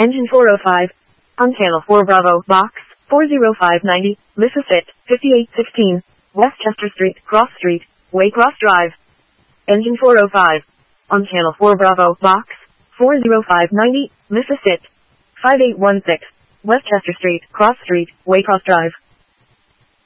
Engine 405. On channel 4 Bravo, box 40590, Mississippi, 5816, Westchester Street, Cross Street, Waycross Drive. Engine 405. On channel 4 Bravo, box 40590, Mississippi, 5816, Westchester Street, Cross Street, Waycross Drive.